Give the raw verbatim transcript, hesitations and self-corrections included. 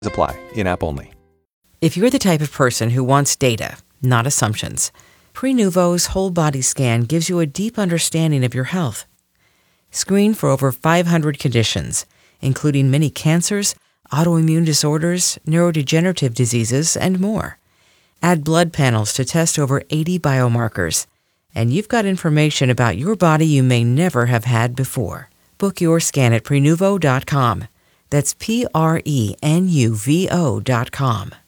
Apply. In-app only. If you're the type of person who wants data, not assumptions, Prenuvo's whole body scan gives you a deep understanding of your health. Screen for over five hundred conditions, including many cancers, autoimmune disorders, neurodegenerative diseases, and more. Add blood panels to test over eighty biomarkers, and you've got information about your body you may never have had before. Book your scan at Prenuvo dot com. That's P R E N U V O dot com.